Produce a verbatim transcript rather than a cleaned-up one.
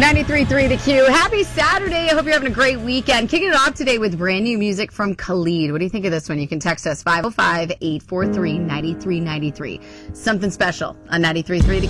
ninety-three point three The Q. Happy Saturday. I hope you're having a great weekend. Kicking it off today with brand new music from Khalid. What do you think of this one? You can text us five oh five, eight four three, nine three nine three. Something special on ninety-three point three The